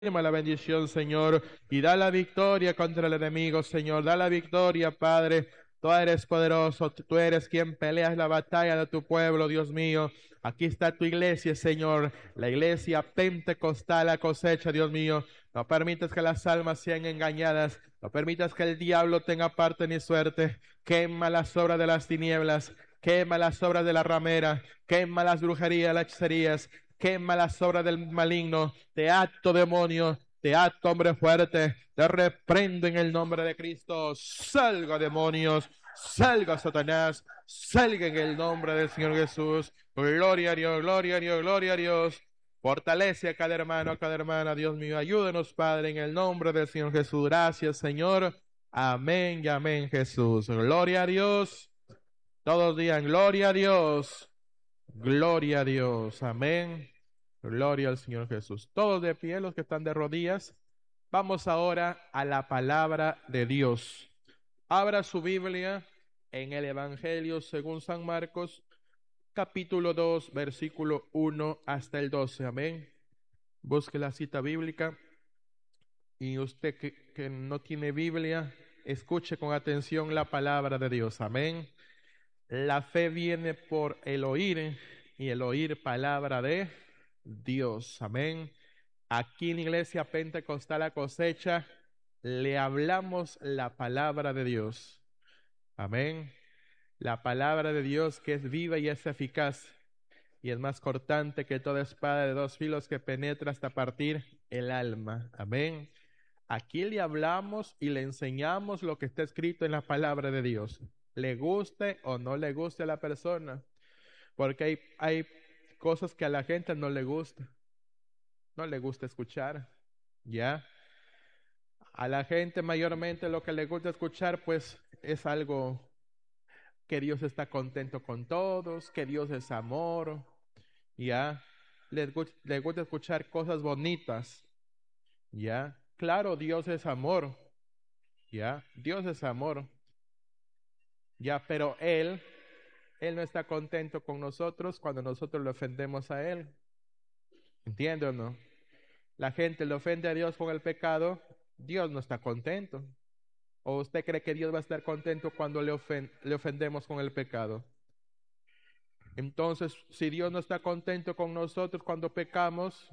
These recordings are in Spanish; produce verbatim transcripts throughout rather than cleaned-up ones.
la bendición, Señor, y da la victoria contra el enemigo, Señor. Da la victoria, Padre. Tú eres poderoso, tú eres quien peleas la batalla de tu pueblo, Dios mío. Aquí está tu iglesia, Señor, la iglesia pentecostal, la cosecha, Dios mío. No permitas que las almas sean engañadas, no permitas que el diablo tenga parte ni suerte. Quema las obras de las tinieblas, quema las obras de la ramera, quema las brujerías, las hechicerías, quema las obras del maligno. Te ato, demonio, te ato, hombre fuerte, te reprendo en el nombre de Cristo. Salga, demonios, salga, Satanás, salga en el nombre del Señor Jesús. Gloria a Dios, gloria a Dios, gloria a Dios. Fortalece a cada hermano, a cada hermana, Dios mío. Ayúdenos, Padre, en el nombre del Señor Jesús. Gracias, Señor. Amén y amén, Jesús. Gloria a Dios. Todos digan, gloria a Dios. Gloria a Dios. Amén. Gloria al Señor Jesús. Todos de pie, los que están de rodillas. Vamos ahora a la palabra de Dios. Abra su Biblia en el Evangelio según San Marcos, capítulo dos, versículo uno hasta el doce. Amén. Busque la cita bíblica y usted que, que no tiene Biblia, escuche con atención la palabra de Dios. Amén. La fe viene por el oír y el oír palabra de Dios. Amén. Aquí en la Iglesia Pentecostal La Cosecha le hablamos la palabra de Dios. Amén. La palabra de Dios que es viva y es eficaz y es más cortante que toda espada de dos filos que penetra hasta partir el alma. Amén. Aquí le hablamos y le enseñamos lo que está escrito en la palabra de Dios. Le guste o no le guste a la persona. Porque hay, hay cosas que a la gente no le gusta. No le gusta escuchar. ¿Ya? A la gente mayormente lo que le gusta escuchar pues es algo que Dios está contento con todos, que Dios es amor. ¿Ya? Les, les gusta escuchar cosas bonitas. ¿Ya? Claro, Dios es amor. ¿Ya? Dios es amor. Ya, pero Él, Él no está contento con nosotros cuando nosotros le ofendemos a Él. ¿Entiende o no? La gente le ofende a Dios con el pecado, Dios no está contento. ¿O usted cree que Dios va a estar contento cuando le, ofen le ofendemos con el pecado? Entonces, si Dios no está contento con nosotros cuando pecamos,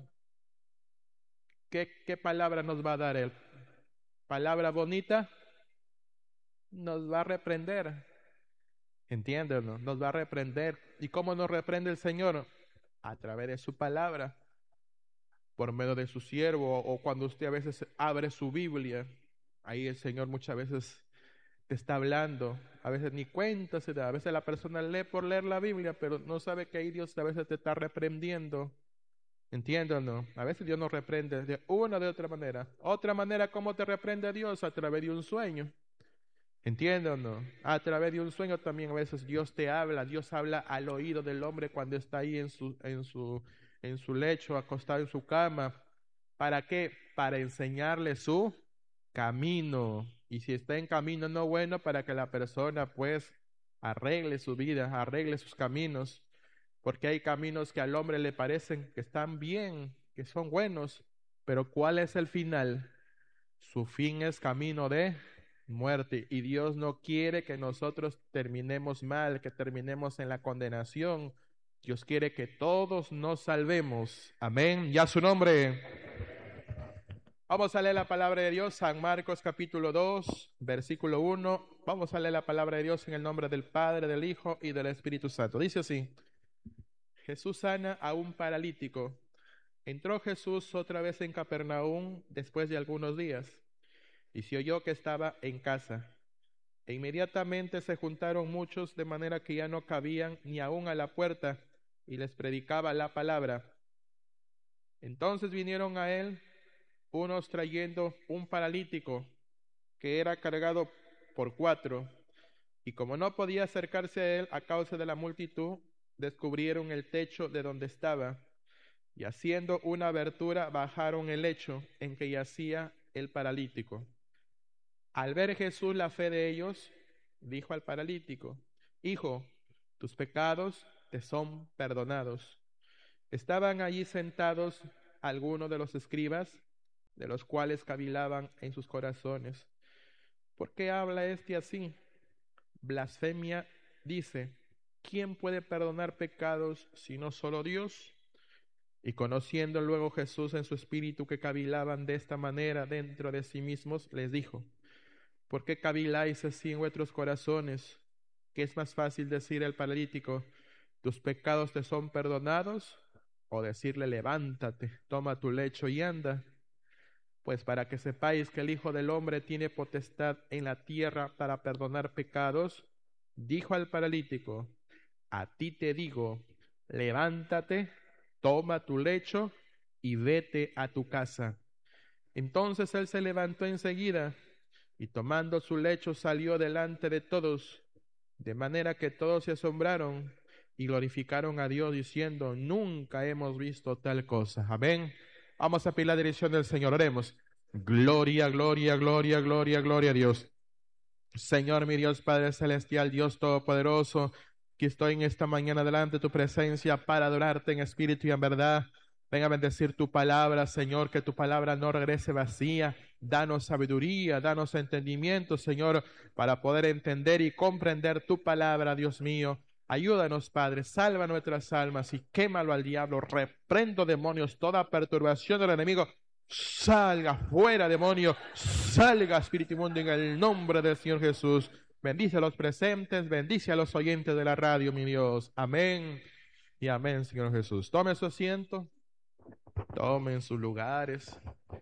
¿qué, qué palabra nos va a dar Él? ¿Palabra bonita? Nos va a reprender. Entiéndelo, nos va a reprender. ¿Y cómo nos reprende el Señor? A través de su palabra, por medio de su siervo, o cuando usted a veces abre su Biblia, ahí el Señor muchas veces te está hablando, a veces ni cuenta se da, a veces la persona lee por leer la Biblia, pero no sabe que ahí Dios a veces te está reprendiendo. ¿Entiendes o no? A veces Dios nos reprende de una o de otra manera. Otra manera, ¿cómo te reprende Dios? A través de un sueño. ¿Entiendes o no? A través de un sueño también a veces Dios te habla, Dios habla al oído del hombre cuando está ahí en su, en su, en su lecho, acostado en su cama. ¿Para qué? Para enseñarle su camino. Y si está en camino no bueno, para que la persona pues arregle su vida, arregle sus caminos. Porque hay caminos que al hombre le parecen que están bien, que son buenos, pero ¿cuál es el final? Su fin es camino de muerte y Dios no quiere que nosotros terminemos mal, que terminemos en la condenación. Dios quiere que todos nos salvemos. Amén. Ya su nombre. Vamos a leer la palabra de Dios, San Marcos capítulo dos, versículo uno. Vamos a leer la palabra de Dios en el nombre del Padre, del Hijo y del Espíritu Santo. Dice así: Jesús sana a un paralítico. Entró Jesús otra vez en Capernaum después de algunos días y se oyó que estaba en casa. E inmediatamente se juntaron muchos de manera que ya no cabían ni aun a la puerta, y les predicaba la palabra. Entonces vinieron a él unos trayendo un paralítico que era cargado por cuatro, y como no podía acercarse a él a causa de la multitud, descubrieron el techo de donde estaba, y haciendo una abertura bajaron el lecho en que yacía el paralítico. Al ver Jesús la fe de ellos, dijo al paralítico: Hijo, tus pecados te son perdonados. Estaban allí sentados algunos de los escribas de los cuales cavilaban en sus corazones. ¿Por qué habla este así? Blasfemia dice, ¿quién puede perdonar pecados sino solo Dios? Y conociendo luego Jesús en su espíritu que cavilaban de esta manera dentro de sí mismos, les dijo, ¿por qué caviláis así en vuestros corazones? ¿Qué es más fácil decir al paralítico, tus pecados te son perdonados? O decirle, levántate, toma tu lecho y anda. Pues para que sepáis que el Hijo del Hombre tiene potestad en la tierra para perdonar pecados, dijo al paralítico, a ti te digo, levántate, toma tu lecho y vete a tu casa. Entonces él se levantó enseguida y tomando su lecho salió delante de todos, de manera que todos se asombraron y glorificaron a Dios diciendo, nunca hemos visto tal cosa. Amén. Vamos a pedir la dirección del Señor, oremos. Gloria, gloria, gloria, gloria, gloria a Dios. Señor, mi Dios, Padre Celestial, Dios Todopoderoso, que estoy en esta mañana delante de tu presencia para adorarte en espíritu y en verdad. Venga a bendecir tu palabra, Señor, que tu palabra no regrese vacía. Danos sabiduría, danos entendimiento, Señor, para poder entender y comprender tu palabra, Dios mío. Ayúdanos, Padre, salva nuestras almas y quémalo al diablo. Reprendo demonios, toda perturbación del enemigo. Salga fuera, demonio, salga, espíritu inmundo, en el nombre del Señor Jesús. Bendice a los presentes, bendice a los oyentes de la radio, mi Dios. Amén y amén, Señor Jesús. Tomen su asiento, tomen sus lugares.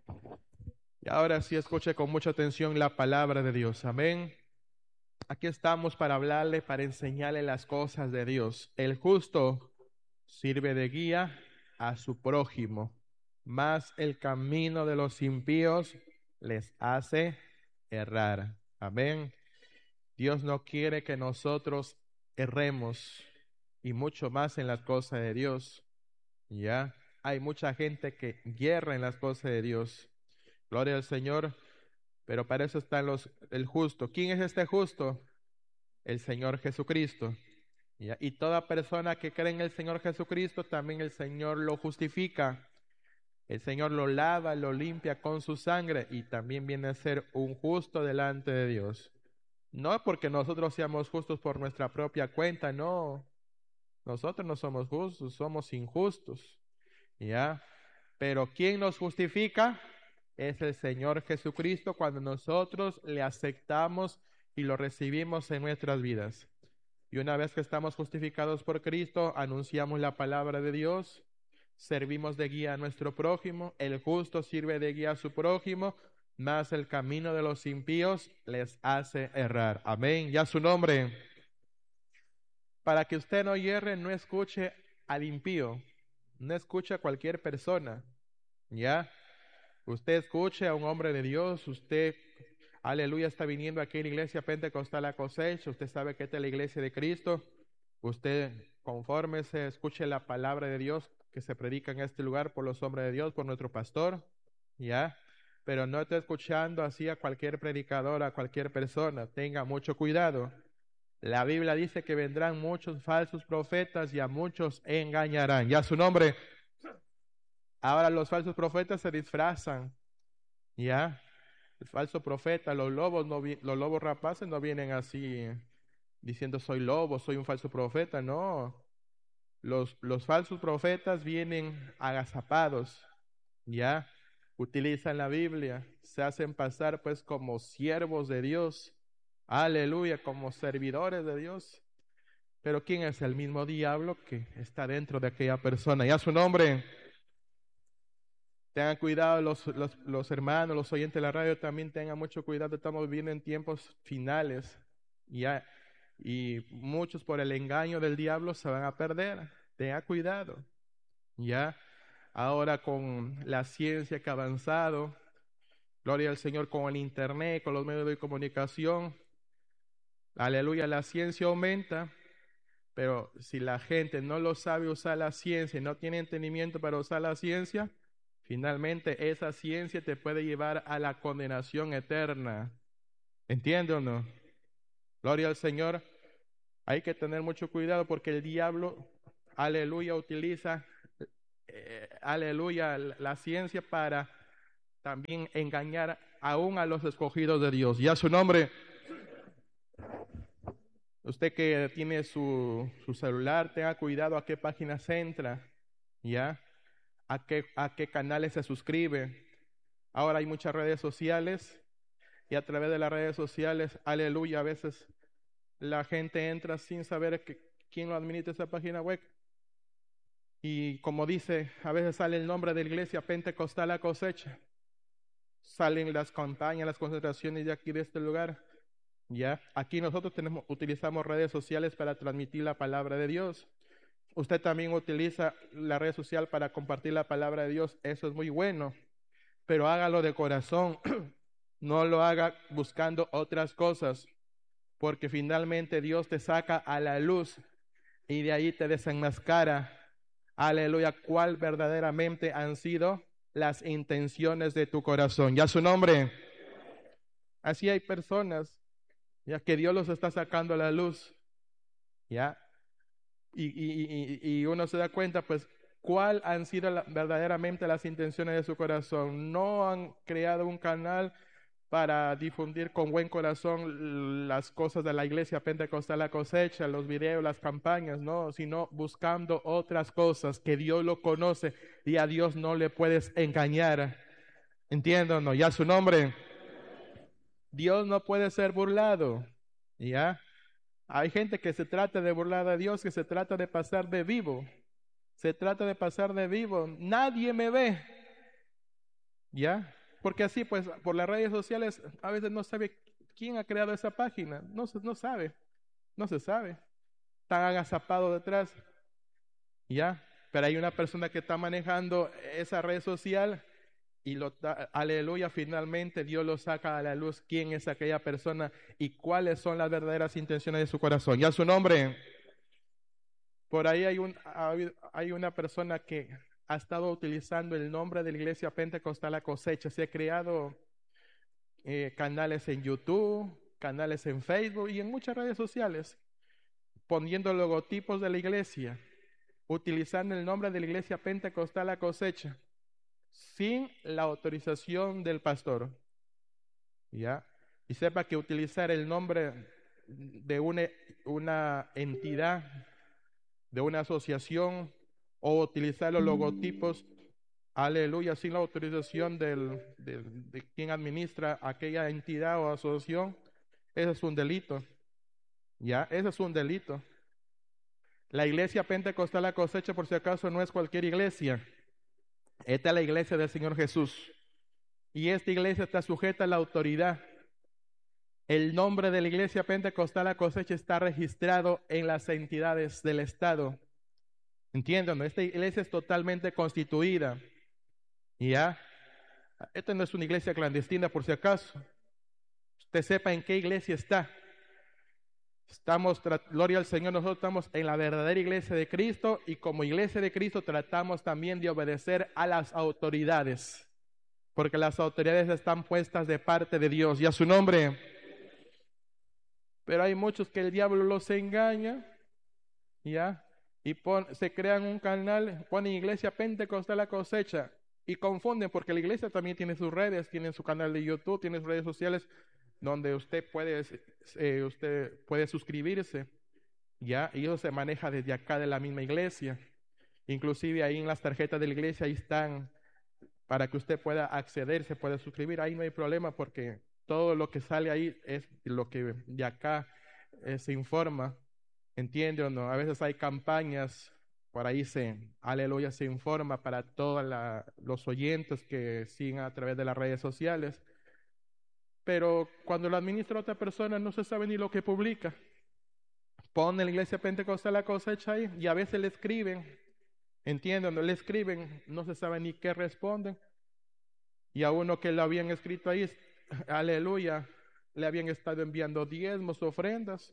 Y ahora sí escuche con mucha atención la palabra de Dios. Amén. Aquí estamos para hablarle, para enseñarle las cosas de Dios. El justo sirve de guía a su prójimo, mas el camino de los impíos les hace errar. Amén. Dios no quiere que nosotros erremos, y mucho más en las cosas de Dios. Ya hay mucha gente que guerra en las cosas de Dios. Gloria al Señor. Pero para eso está los, el justo. ¿Quién es este justo? El Señor Jesucristo. ¿Ya? Y toda persona que cree en el Señor Jesucristo, también el Señor lo justifica. El Señor lo lava, lo limpia con su sangre y también viene a ser un justo delante de Dios. No porque nosotros seamos justos por nuestra propia cuenta, no. Nosotros no somos justos, somos injustos. ¿Ya? Pero ¿quién nos justifica? Es el Señor Jesucristo cuando nosotros le aceptamos y lo recibimos en nuestras vidas. Y una vez que estamos justificados por Cristo, anunciamos la palabra de Dios, servimos de guía a nuestro prójimo, el justo sirve de guía a su prójimo, mas el camino de los impíos les hace errar. Amén. Ya su nombre. Para que usted no hierre, no escuche al impío, no escuche a cualquier persona, ¿ya? Usted escuche a un hombre de Dios, usted, aleluya, está viniendo aquí en la iglesia Pentecostal La Cosecha, usted sabe que esta es la iglesia de Cristo, usted confórmese, escuche la palabra de Dios que se predica en este lugar por los hombres de Dios, por nuestro pastor, ¿ya? Pero no esté escuchando así a cualquier predicador, a cualquier persona, tenga mucho cuidado. La Biblia dice que vendrán muchos falsos profetas y a muchos engañarán. Ya su nombre. Ahora los falsos profetas se disfrazan. Ya. El falso profeta, los lobos, no vi, los lobos rapaces no vienen así diciendo soy lobo, soy un falso profeta. No. Los, los falsos profetas vienen agazapados. Ya. Utilizan la Biblia. Se hacen pasar pues como siervos de Dios. Aleluya, como servidores de Dios. Pero ¿quién es el mismo diablo que está dentro de aquella persona? Ya su nombre. Tengan cuidado los, los, los hermanos, los oyentes de la radio también tengan mucho cuidado. Estamos viviendo en tiempos finales. Ya, y muchos por el engaño del diablo se van a perder. Tengan cuidado. Ya. Ahora con la ciencia que ha avanzado, gloria al Señor, con el internet, con los medios de comunicación. Aleluya, la ciencia aumenta. Pero si la gente no lo sabe usar la ciencia y no tiene entendimiento para usar la ciencia, finalmente esa ciencia te puede llevar a la condenación eterna. ¿Entiende o no? Gloria al Señor. Hay que tener mucho cuidado porque el diablo, aleluya, utiliza, eh, aleluya, la ciencia para también engañar aún a los escogidos de Dios. Y a su nombre, usted que tiene su, su celular, tenga cuidado a qué páginas entra, ¿ya? A qué, a qué canales se suscribe. Ahora hay muchas redes sociales y a través de las redes sociales, aleluya, a veces la gente entra sin saber que, quién lo administra esa página web. Y como dice, a veces sale el nombre de la iglesia Pentecostal La Cosecha. Salen las campañas, las concentraciones de aquí de este lugar. Ya, aquí nosotros tenemos, utilizamos redes sociales para transmitir la palabra de Dios. Usted también utiliza la red social para compartir la palabra de Dios. Eso es muy bueno, pero hágalo de corazón. No lo haga buscando otras cosas, porque finalmente Dios te saca a la luz y de ahí te desenmascara, aleluya, cuál verdaderamente han sido las intenciones de tu corazón. Ya su nombre. Así hay personas, ya que Dios los está sacando a la luz, ya, y, y, y, y uno se da cuenta, pues, cuál han sido la, verdaderamente las intenciones de su corazón. No han creado un canal para difundir con buen corazón las cosas de la iglesia Pentecostal La Cosecha, los videos, las campañas, no, sino buscando otras cosas que Dios lo conoce y a Dios no le puedes engañar. ¿Entiendan? ¿No? Ya su nombre. Dios no puede ser burlado. ¿Ya? Hay gente que se trata de burlar a Dios, que se trata de pasar de vivo. Se trata de pasar de vivo. Nadie me ve. ¿Ya? Porque así, pues, por las redes sociales, a veces no sabe quién ha creado esa página. No se, no sabe. No se sabe. Están agazapados detrás. ¿Ya? Pero hay una persona que está manejando esa red social y lo da, aleluya, finalmente Dios lo saca a la luz. ¿Quién es aquella persona y cuáles son las verdaderas intenciones de su corazón? Ya su nombre. Por ahí hay, un, hay una persona que ha estado utilizando el nombre de la iglesia Pentecostal La Cosecha. Se ha creado eh, canales en YouTube, canales en Facebook y en muchas redes sociales, poniendo logotipos de la iglesia, utilizando el nombre de la iglesia Pentecostal La Cosecha, sin la autorización del pastor. ¿Ya? Y sepa que utilizar el nombre de una, una entidad, de una asociación, o utilizar los logotipos, aleluya, sin la autorización del, del, de quien administra aquella entidad o asociación, eso es un delito. ¿Ya? Eso es un delito. La iglesia Pentecostal La Cosecha, por si acaso, no es cualquier iglesia. Esta es la iglesia del Señor Jesús. Y esta iglesia está sujeta a la autoridad. El nombre de la iglesia Pentecostal La Cosecha está registrado en las entidades del Estado. ¿Entienden? Esta iglesia es totalmente constituida. ¿Ya? Esta no es una iglesia clandestina, por si acaso. Usted sepa en qué iglesia está. Estamos, gloria al Señor, nosotros estamos en la verdadera iglesia de Cristo y como iglesia de Cristo tratamos también de obedecer a las autoridades, porque las autoridades están puestas de parte de Dios y a su nombre. Pero hay muchos que el diablo los engaña, ¿ya? Y pon, se crean un canal, ponen iglesia Pentecostal La Cosecha y confunden porque la iglesia también tiene sus redes, tiene su canal de YouTube, tiene sus redes sociales, donde usted puede, eh, usted puede suscribirse, ¿ya? Y eso se maneja desde acá de la misma iglesia. Inclusive ahí en las tarjetas de la iglesia ahí están para que usted pueda acceder, se puede suscribir. Ahí no hay problema porque todo lo que sale ahí es lo que de acá eh, se informa. ¿Entiende o no? A veces hay campañas, por ahí se, aleluya, se informa para todos los oyentes que siguen a través de las redes sociales. Pero cuando lo administra otra persona no se sabe ni lo que publica. Pone la iglesia Pentecostal La Cosecha ahí y a veces le escriben, entienden, no le escriben, no se sabe ni qué responden. Y a uno que lo habían escrito ahí, aleluya, le habían estado enviando diezmos, ofrendas.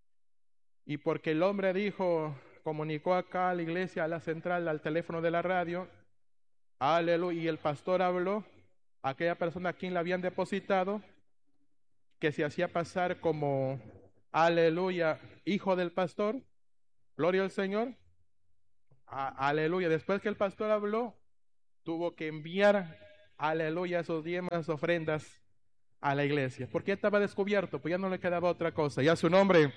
Y porque el hombre dijo, comunicó acá a la iglesia, a la central, al teléfono de la radio, aleluya, y el pastor habló, aquella persona a quien le habían depositado, que se hacía pasar como, aleluya, hijo del pastor, gloria al Señor, a, aleluya. Después que el pastor habló, tuvo que enviar aleluya, esos diezmos, ofrendas a la iglesia. Porque ya estaba descubierto, pues ya no le quedaba otra cosa. Ya su nombre,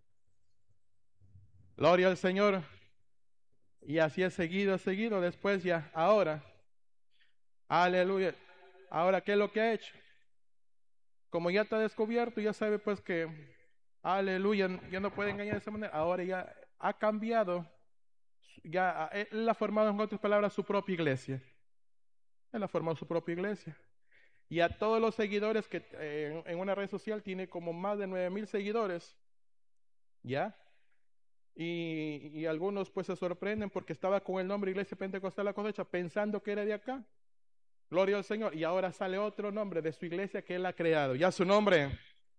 gloria al Señor. Y así es seguido, seguido, después ya, ahora, aleluya. Ahora, ¿qué es lo que ha hecho? Como ya está descubierto, ya sabe pues que, aleluya, ya no puede engañar de esa manera. Ahora ya ha cambiado, ya él ha formado, en otras palabras, su propia iglesia. Él ha formado su propia iglesia. Y a todos los seguidores que eh, en, en una red social tiene como más de nueve mil seguidores, ¿ya? Y, y algunos pues se sorprenden porque estaba con el nombre Iglesia Pentecostal La Cosecha pensando que era de acá. Gloria al Señor. Y ahora sale otro nombre de su iglesia que él ha creado. Ya su nombre.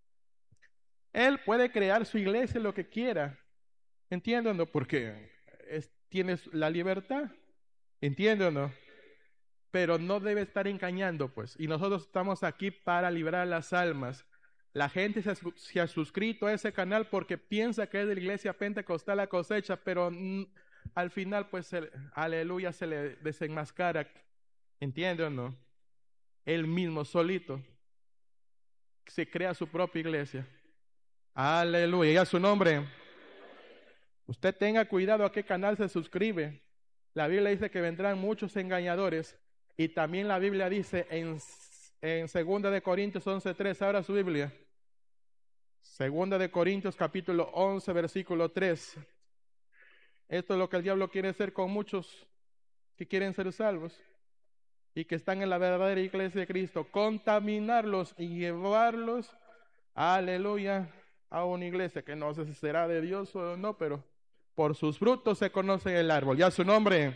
Él puede crear su iglesia lo que quiera. ¿Entienden? ¿No? Porque es, tiene la libertad. ¿Entienden? ¿No? Pero no debe estar engañando, pues. Y nosotros estamos aquí para librar las almas. La gente se ha, se ha suscrito a ese canal porque piensa que es de la Iglesia Pentecostal La Cosecha, pero mm, al final, pues, se, aleluya, se le desenmascara. ¿Entienden o no? Él mismo, solito, se crea su propia iglesia. Aleluya, y a su nombre. Usted tenga cuidado a qué canal se suscribe. La Biblia dice que vendrán muchos engañadores. Y también la Biblia dice en, en segunda de Corintios once tres, abra su Biblia. Segunda de Corintios capítulo once, versículo tres. Esto es lo que el diablo quiere hacer con muchos que quieren ser salvos y que están en la verdadera iglesia de Cristo. Contaminarlos y llevarlos, aleluya, a una iglesia que no sé si será de Dios o no, pero por sus frutos se conoce el árbol. Ya su nombre.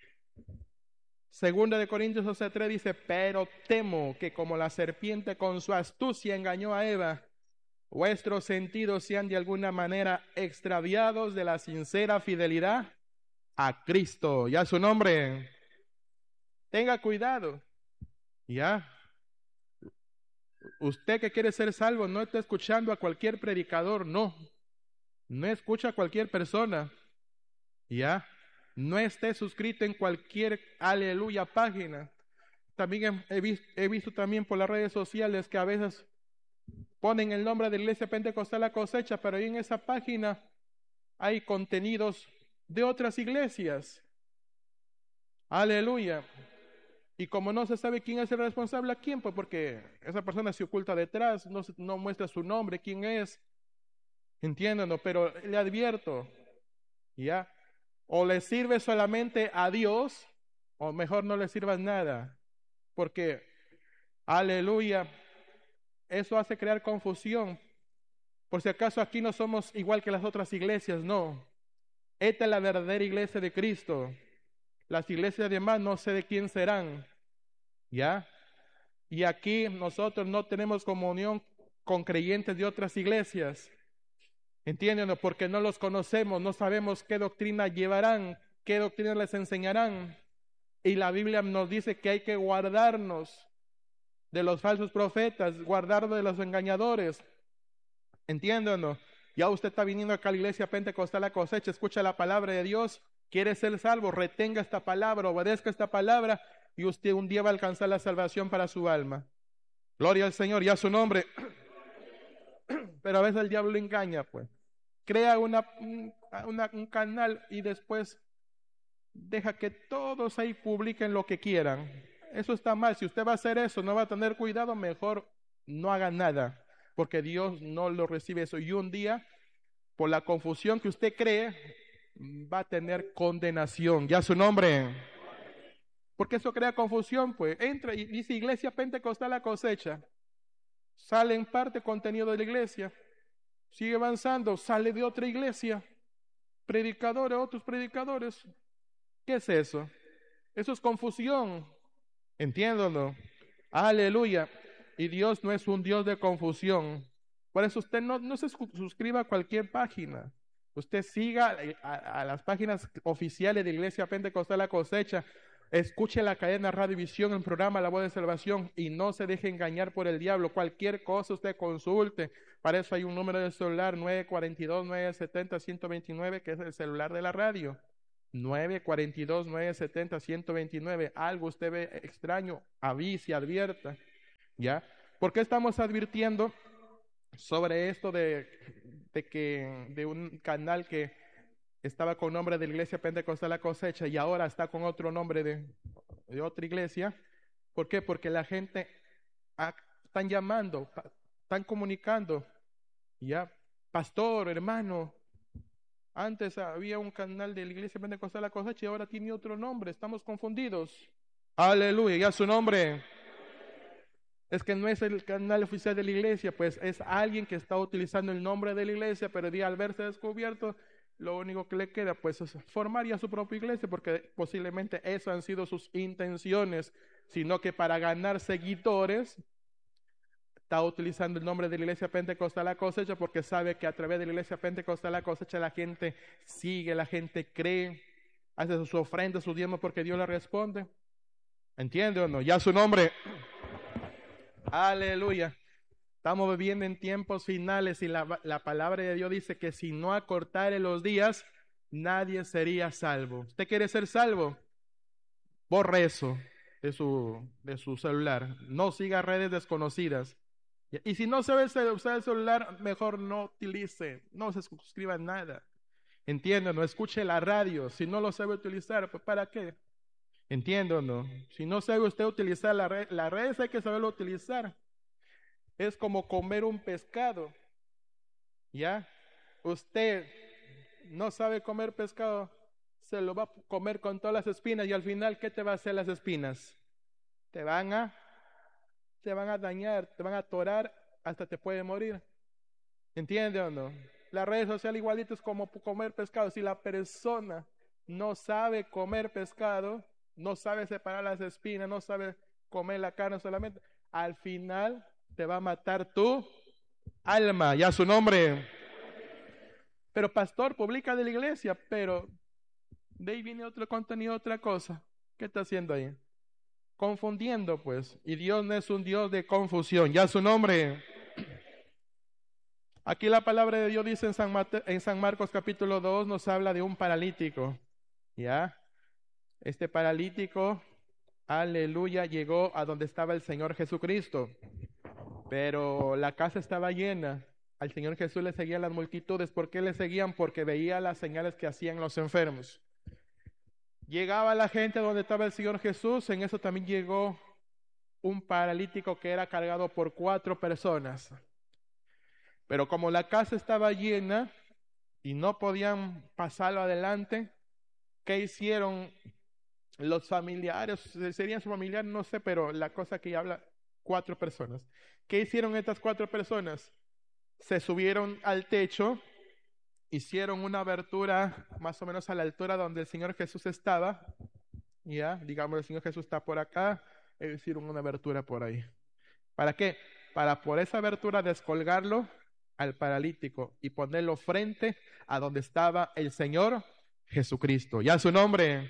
Segunda de Corintios once tres dice, pero temo que como la serpiente con su astucia engañó a Eva, vuestros sentidos sean de alguna manera extraviados de la sincera fidelidad a Cristo. Ya su nombre. Tenga cuidado. Ya. Usted que quiere ser salvo no está escuchando a cualquier predicador, no. No escucha a cualquier persona. Ya. No esté suscrito en cualquier aleluya página. También he, he, visto, he visto también por las redes sociales que a veces ponen el nombre de Iglesia Pentecostal La Cosecha, pero ahí en esa página hay contenidos de otras iglesias. Aleluya. Y como no se sabe quién es el responsable, ¿a quién? Pues porque esa persona se oculta detrás, no, no muestra su nombre, quién es. Entiéndanlo, pero le advierto, ¿ya? O le sirve solamente a Dios, o mejor no le sirvas nada. Porque, aleluya, eso hace crear confusión. Por si acaso aquí no somos igual que las otras iglesias, no. Esta es la verdadera iglesia de Cristo. Las iglesias demás no sé de quién serán, ¿ya? Y aquí nosotros no tenemos comunión con creyentes de otras iglesias. ¿Entienden? Porque no los conocemos, no sabemos qué doctrina llevarán, qué doctrina les enseñarán. Y la Biblia nos dice que hay que guardarnos de los falsos profetas, guardarnos de los engañadores. ¿Entienden? Ya usted está viniendo acá a la Iglesia Pentecostal La Cosecha, escucha la palabra de Dios, quiere ser salvo, retenga esta palabra, obedezca esta palabra y usted un día va a alcanzar la salvación para su alma. Gloria al Señor y a su nombre. Pero a veces el diablo le engaña, pues. Crea una, una, un canal y después deja que todos ahí publiquen lo que quieran. Eso está mal. Si usted va a hacer eso, no va a tener cuidado, mejor no haga nada, porque Dios no lo recibe eso. Y un día, por la confusión que usted cree, va a tener condenación. Ya su nombre. Porque eso crea confusión, pues. Entra y dice Iglesia Pentecostal La Cosecha. Sale en parte contenido de la iglesia. Sigue avanzando, sale de otra iglesia. Predicadores, otros predicadores. ¿Qué es eso? Eso es confusión. Entiéndalo. Aleluya. Y Dios no es un Dios de confusión. Por eso usted no, no se suscriba a cualquier página. Usted siga a, a, a las páginas oficiales de Iglesia Pentecostal La Cosecha. Escuche la cadena Radio Visión, el programa La Voz de Salvación y no se deje engañar por el diablo. Cualquier cosa usted consulte. Para eso hay un número de celular nueve cuatro dos, nueve siete cero, uno dos nueve, que es el celular de la radio. nueve cuarenta y dos, nueve setenta, ciento veintinueve. Algo usted ve extraño, avise, advierta. ¿Ya? ¿Por qué estamos advirtiendo sobre esto de, de que de un canal que estaba con nombre de la Iglesia Pentecostal La Cosecha y ahora está con otro nombre de, de otra iglesia? ¿Por qué? Porque la gente ah, están llamando, pa- están comunicando, ya, pastor, hermano, antes había un canal de la Iglesia Pentecostal La Cosecha y ahora tiene otro nombre, estamos confundidos. Aleluya, ya su nombre. Es que no es el canal oficial de la iglesia, pues es alguien que está utilizando el nombre de la iglesia, pero de al verse descubierto, lo único que le queda pues es formar ya su propia iglesia, porque posiblemente esas han sido sus intenciones, sino que para ganar seguidores está utilizando el nombre de la Iglesia Pentecostal La Cosecha porque sabe que a través de la Iglesia Pentecostal La Cosecha la gente sigue, la gente cree, hace sus ofrendas, sus diezmos porque Dios le responde. ¿Entiende o no? Ya su nombre. Aleluya. Estamos viviendo en tiempos finales y la, la palabra de Dios dice que si no acortare los días, nadie sería salvo. ¿Usted quiere ser salvo? Borre eso de su, de su celular. No siga redes desconocidas. Y si no sabe usar el celular, mejor no utilice, no se suscriba a nada. Entiendo, no escuche la radio. Si no lo sabe utilizar, pues ¿para qué? Entiendo, no. Si no sabe usted utilizar la red, las redes hay que saberlo utilizar. Es como comer un pescado. ¿Ya? Usted no sabe comer pescado, se lo va a comer con todas las espinas y al final, ¿qué te va a hacer las espinas? Te van a, te van a dañar, te van a atorar, hasta te puede morir. ¿Entiende o no? Las redes sociales igualito es como comer pescado. Si la persona no sabe comer pescado, no sabe separar las espinas, no sabe comer la carne solamente, al final te va a matar tu alma, ya su nombre. Pero pastor, publica de la iglesia, pero de ahí viene otro contenido, otra cosa. ¿Qué está haciendo ahí? Confundiendo, pues. Y Dios no es un Dios de confusión, ya su nombre. Aquí la palabra de Dios dice en San, Mate, en San Marcos capítulo dos, nos habla de un paralítico. ¿Ya? Este paralítico, aleluya, llegó a donde estaba el Señor Jesucristo. Pero la casa estaba llena. Al Señor Jesús le seguían las multitudes. ¿Por qué le seguían? Porque veía las señales que hacían los enfermos. Llegaba la gente donde estaba el Señor Jesús. En eso también llegó un paralítico que era cargado por cuatro personas. Pero como la casa estaba llena y no podían pasarlo adelante, ¿qué hicieron los familiares? Serían sus familiares, no sé, pero la cosa que habla, cuatro personas. ¿Qué hicieron estas cuatro personas? Se subieron al techo, hicieron una abertura más o menos a la altura donde el Señor Jesús estaba. Ya, digamos, el Señor Jesús está por acá, e hicieron una abertura por ahí. ¿Para qué? Para por esa abertura descolgarlo al paralítico y ponerlo frente a donde estaba el Señor Jesucristo. Ya su nombre.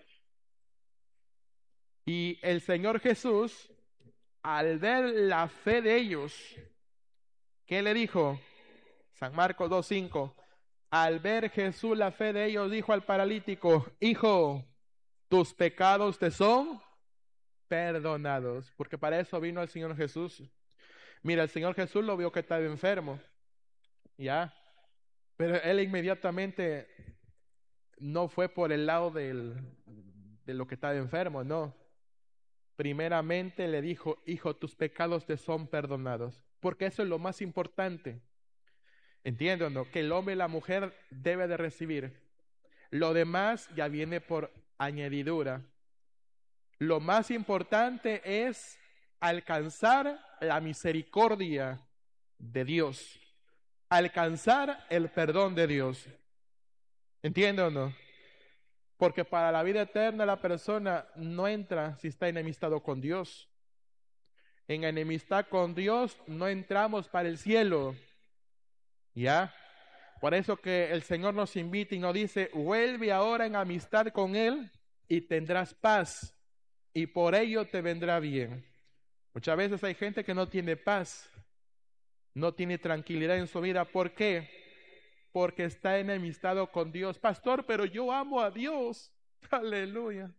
Y el Señor Jesús, al ver la fe de ellos, ¿qué le dijo? San Marcos dos cinco. Al ver Jesús la fe de ellos, dijo al paralítico: hijo, tus pecados te son perdonados. Porque para eso vino el Señor Jesús. Mira, el Señor Jesús lo vio que estaba enfermo. ¿Ya? Pero él inmediatamente no fue por el lado del, de lo que estaba enfermo, no. Primeramente le dijo: hijo, tus pecados te son perdonados. Porque eso es lo más importante. ¿Entiendes o no? Que el hombre y la mujer debe de recibir. Lo demás ya viene por añadidura. Lo más importante es alcanzar la misericordia de Dios. Alcanzar el perdón de Dios. ¿Entiende o no? Porque para la vida eterna la persona no entra si está enemistado con Dios. En enemistad con Dios no entramos para el cielo. ¿Ya? Por eso que el Señor nos invita y nos dice: vuelve ahora en amistad con Él y tendrás paz, y por ello te vendrá bien. Muchas veces hay gente que no tiene paz, no tiene tranquilidad en su vida. ¿Por qué? porque está enemistado con Dios. Pastor, pero yo amo a Dios. Aleluya.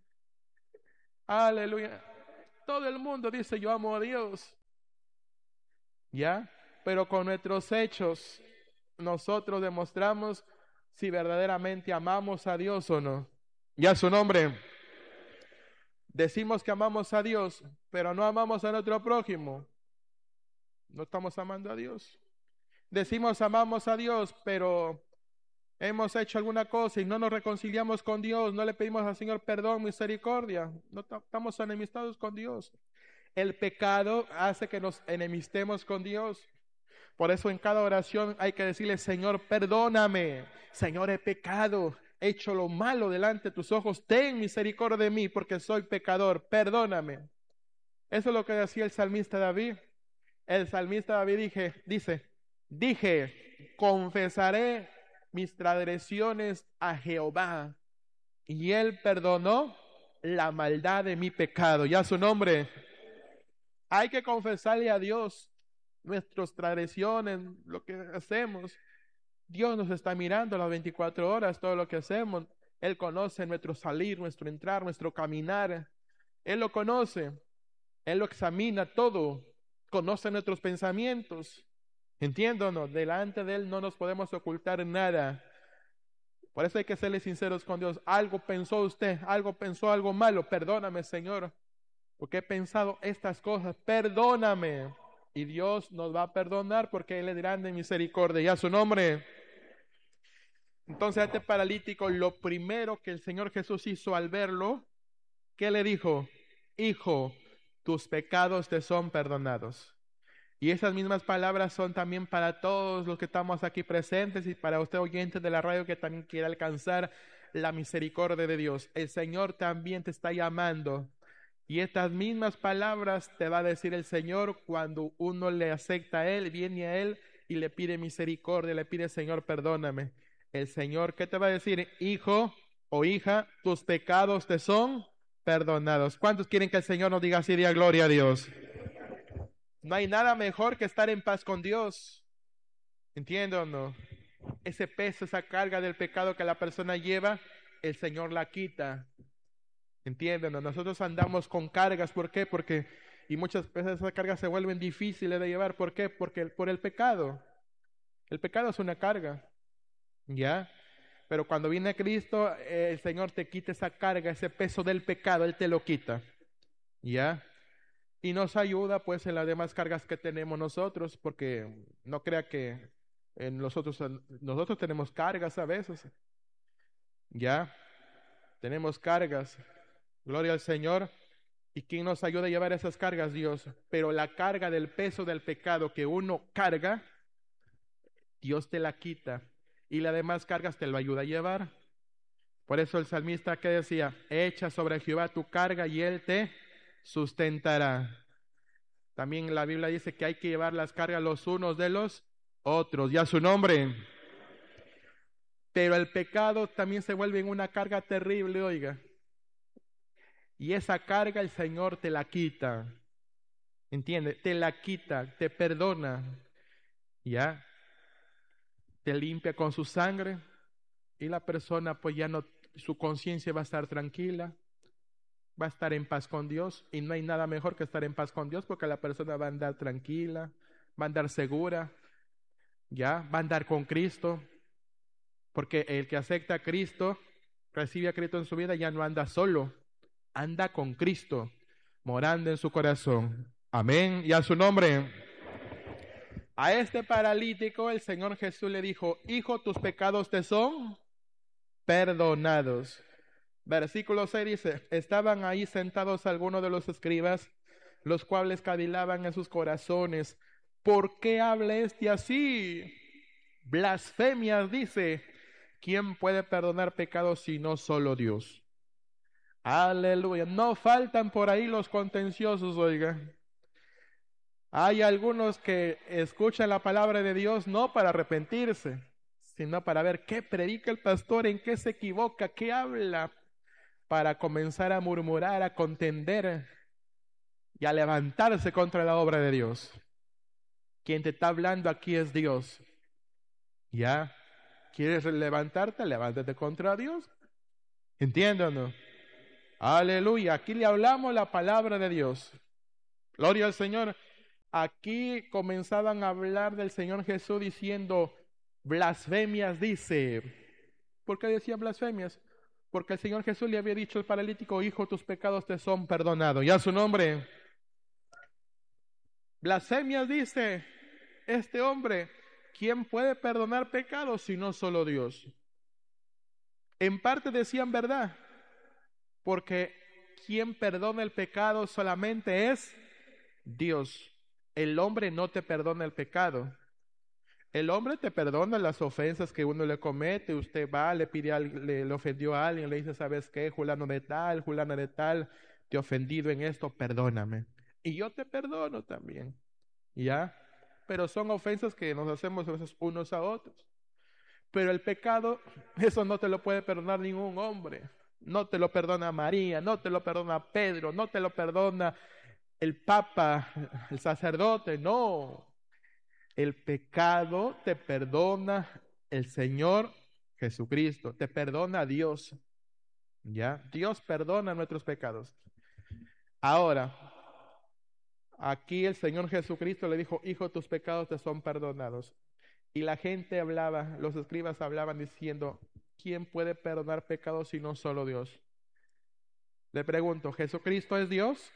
Aleluya. Todo el mundo dice yo amo a Dios. ¿Ya? Pero con nuestros hechos nosotros demostramos si verdaderamente amamos a Dios o no. Ya su nombre. Decimos que amamos a Dios, pero no amamos a nuestro prójimo. No estamos amando a Dios. Decimos amamos a Dios, pero hemos hecho alguna cosa y no nos reconciliamos con Dios, no le pedimos al Señor perdón, misericordia, no estamos enemistados con Dios. El pecado hace que nos enemistemos con Dios. Por eso en cada oración hay que decirle, Señor, perdóname, Señor, he pecado, he hecho lo malo delante de tus ojos, ten misericordia de mí porque soy pecador, perdóname. Eso es lo que decía el salmista David. El salmista David dije, dice, dije, confesaré mis transgresiones a Jehová y él perdonó la maldad de mi pecado. Ya su nombre. Hay que confesarle a Dios nuestras transgresiones, lo que hacemos. Dios nos está mirando las veinticuatro horas, todo lo que hacemos. Él conoce nuestro salir, nuestro entrar, nuestro caminar. Él lo conoce. Él lo examina todo. Conoce nuestros pensamientos. Entiéndonos, delante de Él no nos podemos ocultar nada. Por eso hay que serle sinceros con Dios. Algo pensó usted, algo pensó algo malo. Perdóname, Señor, porque he pensado estas cosas. Perdóname. Y Dios nos va a perdonar porque Él es grande en misericordia. Y a su nombre. Entonces a este paralítico, lo primero que el Señor Jesús hizo al verlo, ¿qué le dijo? Hijo, tus pecados te son perdonados. Y esas mismas palabras son también para todos los que estamos aquí presentes y para usted oyente de la radio que también quiere alcanzar la misericordia de Dios. El Señor también te está llamando. Y estas mismas palabras te va a decir el Señor cuando uno le acepta a Él, viene a Él y le pide misericordia, le pide, Señor, perdóname. El Señor, ¿qué te va a decir? Hijo o hija, tus pecados te son perdonados. ¿Cuántos quieren que el Señor nos diga así? Diga gloria a Dios. No hay nada mejor que estar en paz con Dios. ¿Entienden o no? Ese peso, esa carga del pecado que la persona lleva, el Señor la quita. ¿Entienden? Nosotros andamos con cargas, ¿por qué? Porque, y muchas veces esas cargas se vuelven difíciles de llevar, ¿por qué? Porque por el pecado. El pecado es una carga, ¿ya? Pero cuando viene Cristo, eh, el Señor te quita esa carga, ese peso del pecado, Él te lo quita, ¿ya? Y nos ayuda pues en las demás cargas que tenemos nosotros, porque no crea que en nosotros, nosotros tenemos cargas a veces, ¿ya? Tenemos cargas. Gloria al Señor. ¿Y quién nos ayuda a llevar esas cargas? Dios. Pero la carga del peso del pecado que uno carga, Dios te la quita. Y las demás cargas te lo ayuda a llevar. Por eso el salmista que decía, echa sobre Jehová tu carga y Él te sustentará. También la Biblia dice que hay que llevar las cargas los unos de los otros. Ya su nombre. Pero el pecado también se vuelve en una carga terrible, oiga. Y esa carga el Señor te la quita. ¿Entiendes? Te la quita, te perdona. ¿Ya? Te limpia con su sangre. Y la persona pues ya no, su conciencia va a estar tranquila. Va a estar en paz con Dios. Y no hay nada mejor que estar en paz con Dios porque la persona va a andar tranquila, va a andar segura. ¿Ya? Va a andar con Cristo. Porque el que acepta a Cristo, recibe a Cristo en su vida, ya no anda solo, anda con Cristo, morando en su corazón. Amén. Y a su nombre. A este paralítico el Señor Jesús le dijo, hijo, tus pecados te son perdonados. Versículo seis dice, estaban ahí sentados algunos de los escribas, los cuales cavilaban en sus corazones. ¿Por qué habla este así? Blasfemias dice. ¿Quién puede perdonar pecados si no solo Dios? Aleluya. No faltan por ahí los contenciosos, oiga. Hay algunos que escuchan la palabra de Dios no para arrepentirse, sino para ver qué predica el pastor, en qué se equivoca, qué habla, para comenzar a murmurar, a contender y a levantarse contra la obra de Dios. Quien te está hablando aquí es Dios. ¿Ya? ¿Quieres levantarte? Levántate contra Dios. ¿Entienden o no? Aleluya. Aquí le hablamos la palabra de Dios. Gloria al Señor. Aquí comenzaban a hablar del Señor Jesús diciendo blasfemias, dice. ¿Por qué decían blasfemias? Porque el Señor Jesús le había dicho al paralítico: hijo, tus pecados te son perdonados. Ya su nombre. Blasfemias, dice este hombre. ¿Quién puede perdonar pecados si no solo Dios? En parte decían verdad, porque quien perdona el pecado solamente es Dios. El hombre no te perdona el pecado. El hombre te perdona las ofensas que uno le comete. Usted va, le pide, a, le, le ofendió a alguien, le dice: ¿sabes qué? Fulano de tal, fulano de tal, te he ofendido en esto, perdóname. Y yo te perdono también. ¿Ya? Pero son ofensas que nos hacemos a veces unos a otros. Pero el pecado, eso no te lo puede perdonar ningún hombre. No te lo perdona María, no te lo perdona Pedro, no te lo perdona el Papa, el sacerdote, no. El pecado te perdona el Señor Jesucristo, te perdona Dios. ¿Ya? Dios perdona nuestros pecados. Ahora, aquí el Señor Jesucristo le dijo: hijo, tus pecados te son perdonados. Y la gente hablaba, los escribas hablaban diciendo: ¿quién puede perdonar pecados si no solo Dios? Le pregunto, ¿Jesucristo es Dios?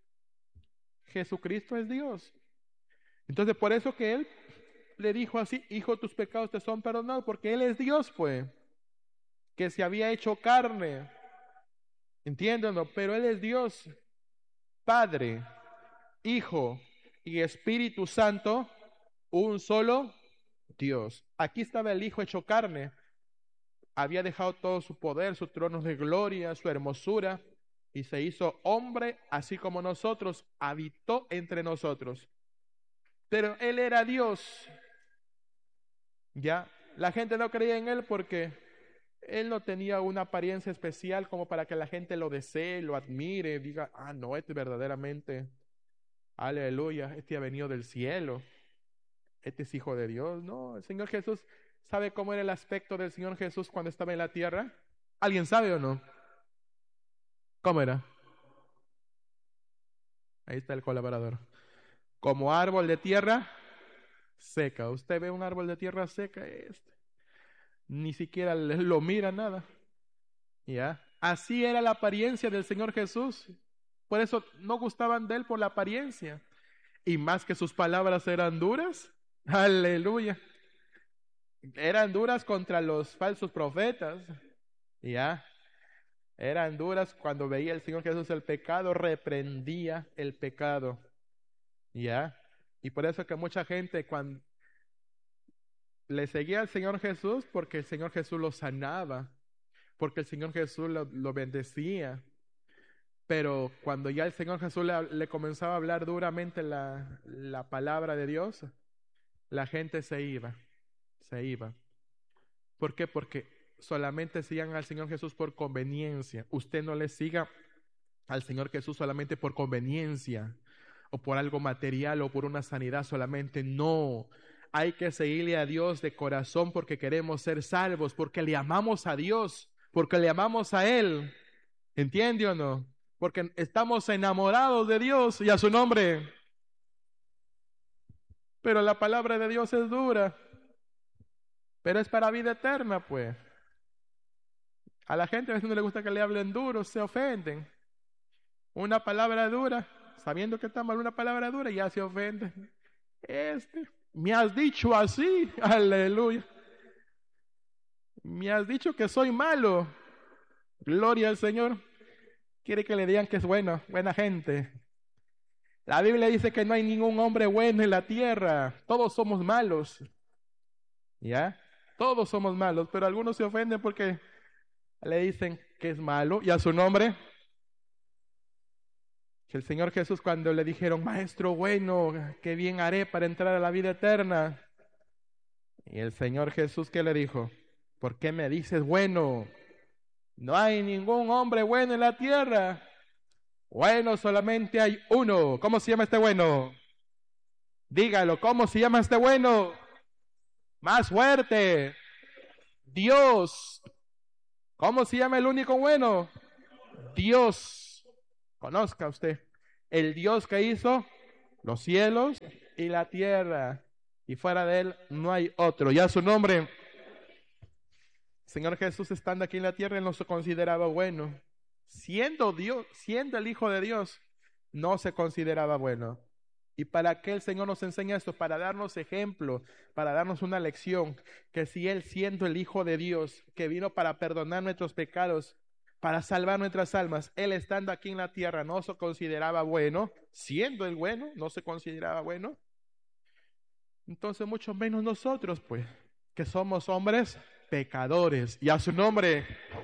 Jesucristo es Dios. Entonces, por eso que Él le dijo así: hijo, tus pecados te son perdonados, porque Él es Dios, pues, que se había hecho carne. Entiéndanlo, pero Él es Dios, Padre, Hijo y Espíritu Santo, un solo Dios. Aquí estaba el Hijo hecho carne. Había dejado todo su poder, su trono de gloria, su hermosura, y se hizo hombre, así como nosotros, habitó entre nosotros. Pero Él era Dios. Ya, la gente no creía en Él porque Él no tenía una apariencia especial como para que la gente lo desee, lo admire, diga: ah, no, este verdaderamente, aleluya, este ha venido del cielo, este es hijo de Dios. No, el Señor Jesús, ¿sabe cómo era el aspecto del Señor Jesús cuando estaba en la tierra? ¿Alguien sabe o no? ¿Cómo era? Ahí está el colaborador. Como árbol de tierra seca. Usted ve un árbol de tierra seca, este, ni siquiera lo mira nada. ¿Ya? Así era la apariencia del Señor Jesús. Por eso no gustaban de Él por la apariencia. Y más que sus palabras eran duras. Aleluya. Eran duras contra los falsos profetas. ¿Ya? Eran duras cuando veía el Señor Jesús el pecado, reprendía el pecado. ¿Ya? Y por eso que mucha gente cuando le seguía al Señor Jesús, porque el Señor Jesús lo sanaba, porque el Señor Jesús lo, lo bendecía. Pero cuando ya el Señor Jesús le, le comenzaba a hablar duramente la, la palabra de Dios, la gente se iba, se iba. ¿Por qué? Porque solamente sigan al Señor Jesús por conveniencia. Usted no le siga al Señor Jesús solamente por conveniencia, o por algo material, o por una sanidad solamente. No, hay que seguirle a Dios de corazón porque queremos ser salvos, porque le amamos a Dios, porque le amamos a Él. ¿Entiende o no? Porque estamos enamorados de Dios y a su nombre. Pero la palabra de Dios es dura, pero es para vida eterna, pues. A la gente a veces no le gusta que le hablen duro, se ofenden. Una palabra dura, sabiendo que está mal una palabra dura, ya se ofenden. Este, me has dicho así, aleluya. Me has dicho que soy malo. Gloria al Señor. Quiere que le digan que es bueno, buena gente. La Biblia dice que no hay ningún hombre bueno en la tierra. Todos somos malos. ¿Ya? Todos somos malos, pero algunos se ofenden porque le dicen que es malo. ¿Y a su nombre? Que el Señor Jesús, cuando le dijeron: maestro bueno, qué bien haré para entrar a la vida eterna. Y el Señor Jesús, ¿qué le dijo? ¿Por qué me dices bueno? No hay ningún hombre bueno en la tierra. Bueno, solamente hay uno. ¿Cómo se llama este bueno? Dígalo, ¿cómo se llama este bueno? Más fuerte. Dios. ¿Cómo se llama el único bueno? Dios. Conozca usted. El Dios que hizo los cielos y la tierra. Y fuera de él no hay otro. Ya su nombre. Señor Jesús, estando aquí en la tierra, él no se consideraba bueno. Siendo Dios, siendo el Hijo de Dios, no se consideraba bueno. ¿Y para qué el Señor nos enseña esto? Para darnos ejemplo, para darnos una lección, que si Él, siendo el Hijo de Dios, que vino para perdonar nuestros pecados, para salvar nuestras almas, Él estando aquí en la tierra no se consideraba bueno, siendo el bueno, no se consideraba bueno. Entonces mucho menos nosotros, pues, que somos hombres pecadores. Y a su nombre,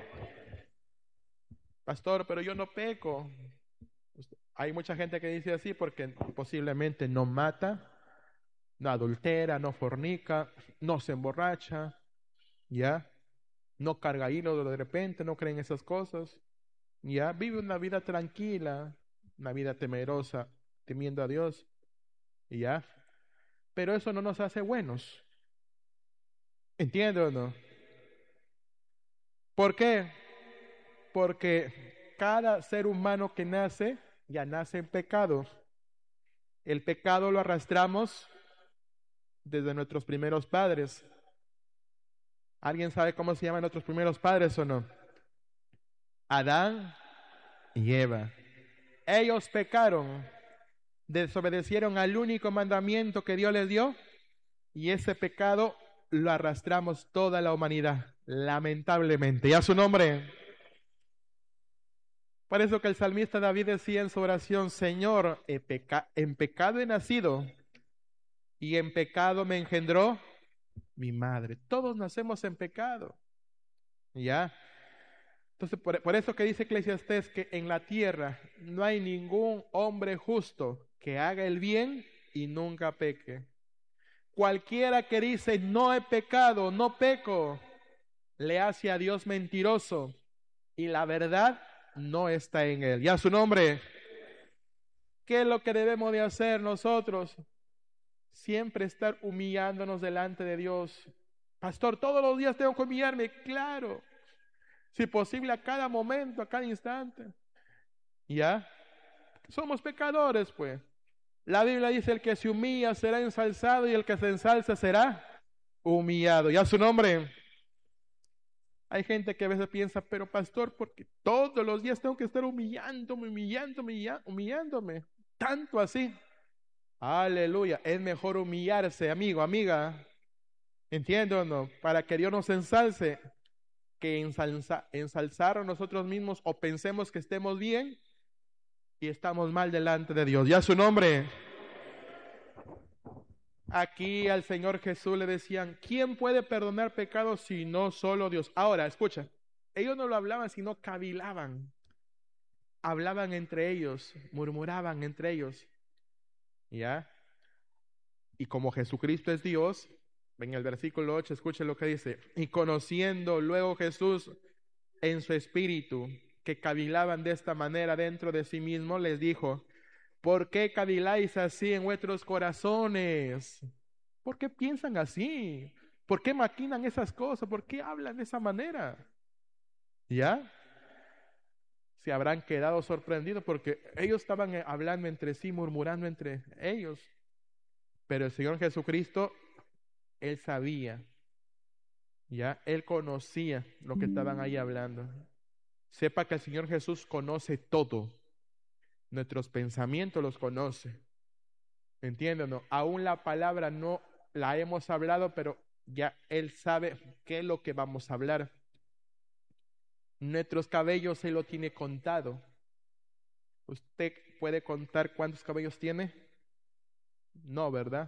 pastor, pero yo no peco. Hay mucha gente que dice así porque posiblemente no mata, no adultera, no fornica, no se emborracha, ¿ya? No carga hilo de repente, no cree en esas cosas, ¿ya? Vive una vida tranquila, una vida temerosa, temiendo a Dios, ¿ya? Pero eso no nos hace buenos. ¿Entiende o no? ¿Por qué? Porque cada ser humano que nace, ya nace en pecado. El pecado lo arrastramos desde nuestros primeros padres. ¿Alguien sabe cómo se llaman nuestros primeros padres o no? Adán y Eva. Ellos pecaron, desobedecieron al único mandamiento que Dios les dio, y ese pecado lo arrastramos toda la humanidad, lamentablemente. Y a su nombre. Por eso que el salmista David decía en su oración: Señor, en, peca en pecado he nacido, y en pecado me engendró mi madre. Todos nacemos en pecado. ¿Ya? Entonces, por, por eso que dice Eclesiastés que en la tierra no hay ningún hombre justo que haga el bien y nunca peque. Cualquiera que dice no he pecado, no peco, le hace a Dios mentiroso, y la verdad no está en él. Ya su nombre. ¿Qué es lo que debemos de hacer nosotros? Siempre estar humillándonos delante de Dios. Pastor, todos los días tengo que humillarme. Claro. Si posible, a cada momento, a cada instante. ¿Ya? Somos pecadores, pues. La Biblia dice: el que se humilla será ensalzado, y el que se ensalza será humillado. ¿Ya su nombre? Hay gente que a veces piensa: pero pastor, porque todos los días tengo que estar humillándome, humillándome, humillándome. Tanto así. Aleluya. Es mejor humillarse, amigo, amiga. ¿Entiende o no? Para que Dios nos ensalce, que ensalza, ensalzar a nosotros mismos, o pensemos que estemos bien y estamos mal delante de Dios. Ya su nombre. Aquí al Señor Jesús le decían: ¿quién puede perdonar pecados si no solo Dios? Ahora, escucha, ellos no lo hablaban, sino cavilaban. Hablaban entre ellos, murmuraban entre ellos. ¿Ya? Y como Jesucristo es Dios, en el versículo ocho, escuchen lo que dice: y conociendo luego Jesús en su espíritu que cavilaban de esta manera dentro de sí mismo, les dijo: ¿por qué caviláis así en vuestros corazones? ¿Por qué piensan así? ¿Por qué maquinan esas cosas? ¿Por qué hablan de esa manera? ¿Ya? Se habrán quedado sorprendidos porque ellos estaban hablando entre sí, murmurando entre ellos. Pero el Señor Jesucristo, Él sabía, ¿ya? Él conocía lo que estaban ahí hablando. Sepa que el Señor Jesús conoce todo. Nuestros pensamientos los conoce. ¿Entienden? ¿No? Aún la palabra no la hemos hablado, pero ya Él sabe qué es lo que vamos a hablar. Nuestros cabellos Él lo tiene contado. ¿Usted puede contar cuántos cabellos tiene? No, ¿verdad?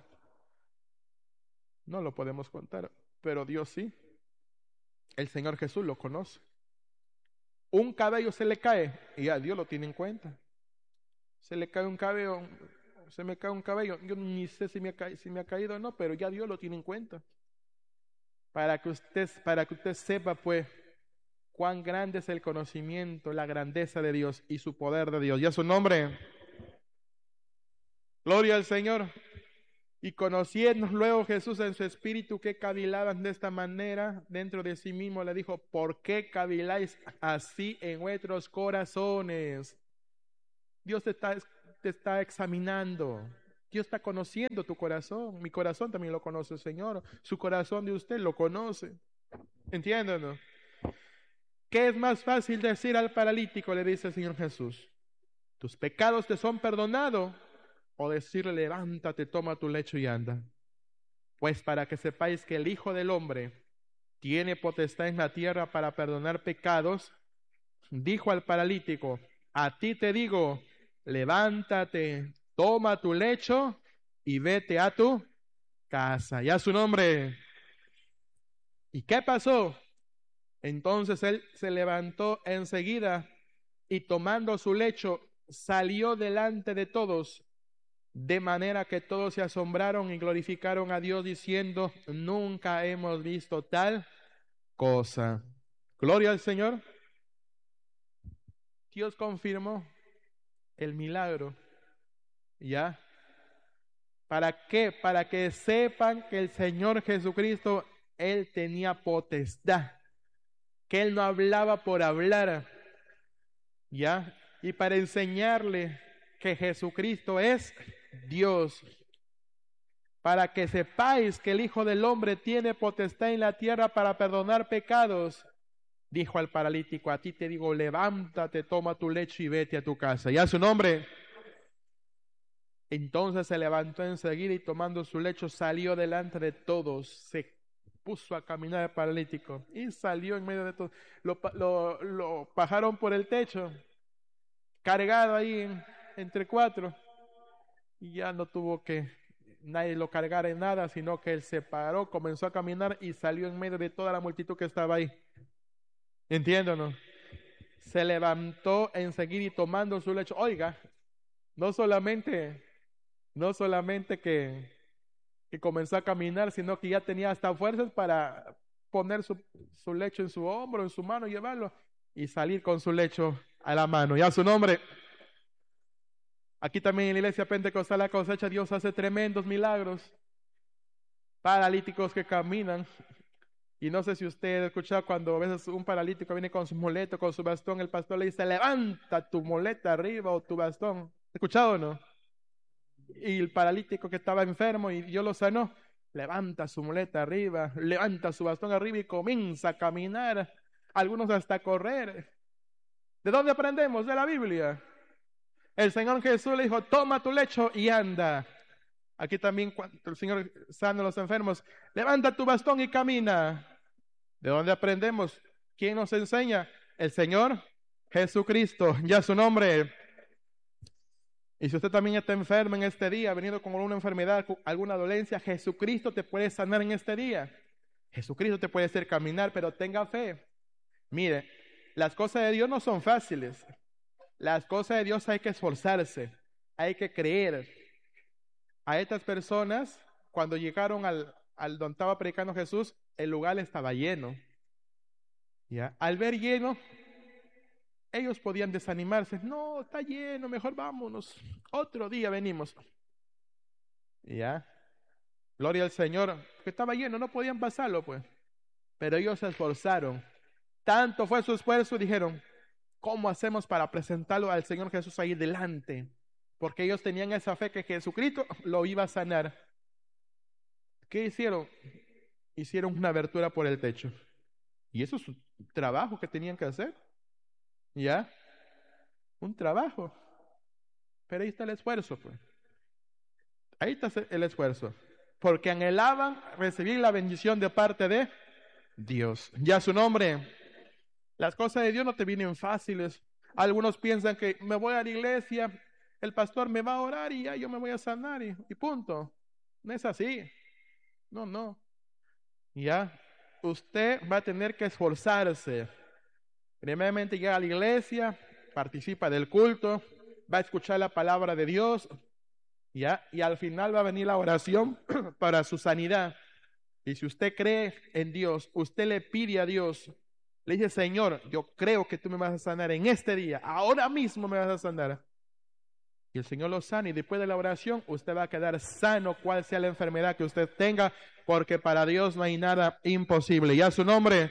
No lo podemos contar, pero Dios sí. El Señor Jesús lo conoce. Un cabello se le cae y ya Dios lo tiene en cuenta. Se le cae un cabello, se me cae un cabello, yo ni sé si me ha, ca si me ha caído o no, pero ya Dios lo tiene en cuenta. Para que usted, para que usted sepa, pues, cuán grande es el conocimiento, la grandeza de Dios y su poder de Dios. Y a su nombre. Gloria al Señor. Y conociendo luego Jesús en su espíritu que cavilaban de esta manera, dentro de sí mismo le dijo, ¿por qué caviláis así en vuestros corazones? Dios te está, te está examinando. Dios está conociendo tu corazón. Mi corazón también lo conoce el Señor. Su corazón de usted lo conoce. ¿Entienden? ¿Qué es más fácil decir al paralítico? Le dice el Señor Jesús. ¿Tus pecados te son perdonados? O decirle, levántate, toma tu lecho y anda. Pues para que sepáis que el Hijo del Hombre tiene potestad en la tierra para perdonar pecados, dijo al paralítico, a ti te digo, levántate, toma tu lecho y vete a tu casa. Y a su nombre. ¿Y qué pasó? Entonces él se levantó enseguida y tomando su lecho salió delante de todos, de manera que todos se asombraron y glorificaron a Dios diciendo, nunca hemos visto tal cosa. Gloria al Señor. Dios confirmó el milagro. ¿Ya? ¿Para qué? Para que sepan que el Señor Jesucristo, Él tenía potestad, que Él no hablaba por hablar, ¿ya? Y para enseñarle que Jesucristo es Dios, para que sepáis que el Hijo del Hombre tiene potestad en la tierra para perdonar pecados, dijo al paralítico, a ti te digo, levántate, toma tu lecho y vete a tu casa. Y a su nombre. Entonces se levantó enseguida y tomando su lecho salió delante de todos, se puso a caminar el paralítico y salió en medio de todos. Lo, lo, lo bajaron por el techo, cargado ahí en, entre cuatro, y ya no tuvo que nadie lo cargara en nada, sino que él se paró, comenzó a caminar y salió en medio de toda la multitud que estaba ahí. ¿Entienden? Se levantó enseguida y tomando su lecho, oiga, no solamente No solamente que, que comenzó a caminar, sino que ya tenía hasta fuerzas para poner su, su lecho en su hombro, en su mano, llevarlo y salir con su lecho a la mano. Y a su nombre. Aquí también en la iglesia pentecostal La Cosecha, Dios hace tremendos milagros. Paralíticos que caminan. Y no sé si usted ha escuchado cuando a veces un paralítico viene con su muleta, con su bastón, el pastor le dice, levanta tu muleta arriba o tu bastón. ¿Escuchado o no? Y el paralítico que estaba enfermo y Dios lo sanó, levanta su muleta arriba, levanta su bastón arriba y comienza a caminar, algunos hasta a correr. ¿De dónde aprendemos? De la Biblia. El Señor Jesús le dijo, toma tu lecho y anda. Aquí también cuando el Señor sana a los enfermos, levanta tu bastón y camina. ¿De dónde aprendemos? ¿Quién nos enseña? El Señor Jesucristo, ya su nombre. Y si usted también está enfermo en este día, venido con alguna enfermedad, alguna dolencia, Jesucristo te puede sanar en este día. Jesucristo te puede hacer caminar, pero tenga fe. Mire, las cosas de Dios no son fáciles. Las cosas de Dios hay que esforzarse, hay que creer. A estas personas, cuando llegaron al, al donde estaba predicando Jesús, el lugar estaba lleno. ¿Ya? Al ver lleno, ellos podían desanimarse. No, está lleno, mejor vámonos. Otro día venimos. ¿Ya? Gloria al Señor. Que estaba lleno, no podían pasarlo, pues. Pero ellos se esforzaron. Tanto fue su esfuerzo, dijeron, ¿cómo hacemos para presentarlo al Señor Jesús ahí delante? Porque ellos tenían esa fe que Jesucristo lo iba a sanar. ¿Qué hicieron? Hicieron una abertura por el techo. Y eso es un trabajo que tenían que hacer. ¿Ya? Un trabajo. Pero ahí está el esfuerzo, pues. Ahí está el esfuerzo. Porque anhelaban recibir la bendición de parte de Dios. Ya su nombre. Las cosas de Dios no te vienen fáciles. Algunos piensan que me voy a la iglesia, el pastor me va a orar y ya yo me voy a sanar y, y punto. No es así. No, no. Ya. Usted va a tener que esforzarse. Primeramente llega a la iglesia, participa del culto, va a escuchar la palabra de Dios, ¿ya? Y al final va a venir la oración para su sanidad. Y si usted cree en Dios, usted le pide a Dios, le dice, Señor, yo creo que tú me vas a sanar en este día, ahora mismo me vas a sanar. y el Señor lo sana, y después de la oración usted va a quedar sano, cual sea la enfermedad que usted tenga, porque para Dios no hay nada imposible. Y a su nombre,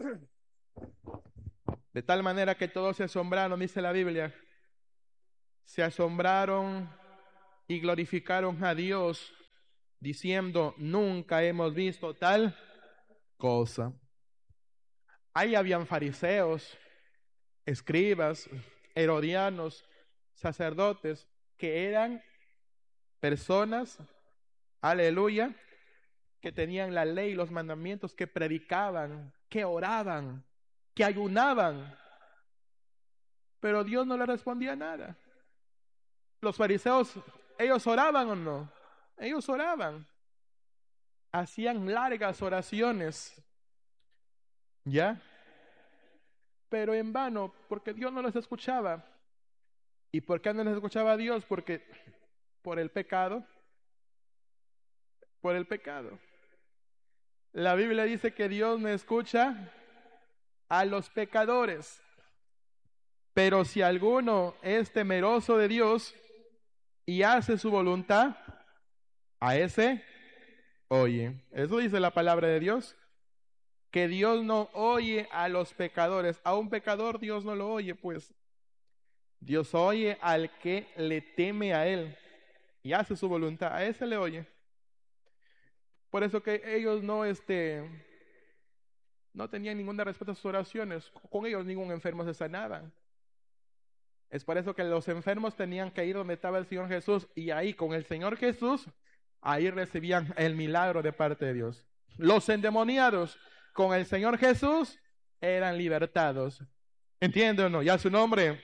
de tal manera que todos se asombraron, dice la Biblia, se asombraron y glorificaron a Dios, diciendo, nunca hemos visto tal cosa. Ahí habían fariseos, escribas, herodianos, sacerdotes, que eran personas, aleluya, que tenían la ley y los mandamientos, que predicaban, que oraban, que ayunaban, pero Dios no le respondía nada. Los fariseos, ¿ellos oraban o no? Ellos oraban, hacían largas oraciones, ¿ya? Pero en vano, porque Dios no les escuchaba. ¿Y por qué no les escuchaba a Dios? Porque por el pecado, por el pecado. La Biblia dice que Dios no escucha a los pecadores, pero si alguno es temeroso de Dios y hace su voluntad, a ese oye. Eso dice la palabra de Dios, que Dios no oye a los pecadores. A un pecador Dios no lo oye, pues Dios oye al que le teme a Él y hace su voluntad, a ese le oye. Por eso que ellos no, este, no tenían ninguna respuesta a sus oraciones. Con ellos ningún enfermo se sanaba. Es por eso que los enfermos tenían que ir donde estaba el Señor Jesús, y ahí con el Señor Jesús, ahí recibían el milagro de parte de Dios. Los endemoniados con el Señor Jesús eran libertados. ¿Entiende o no? Ya su nombre.